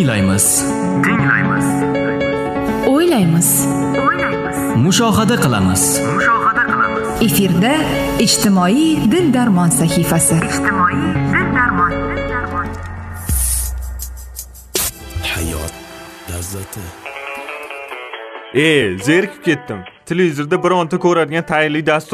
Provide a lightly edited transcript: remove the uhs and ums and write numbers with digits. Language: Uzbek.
Tinglaymiz. O'ylaymiz. Mushohada qilamiz. Efirda ijtimoiy dil darmon sahifasi. Hayot lazzati. Zerikib ketdim. Televizorda bironta ko'radigan tayinli dastur